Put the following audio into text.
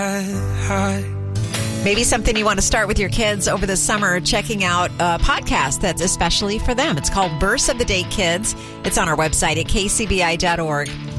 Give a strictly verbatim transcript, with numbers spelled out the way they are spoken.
Maybe something you want to start with your kids over the summer, checking out a podcast that's especially for them. It's called Verse of the Day Kids. It's on our website at k c b i dot org.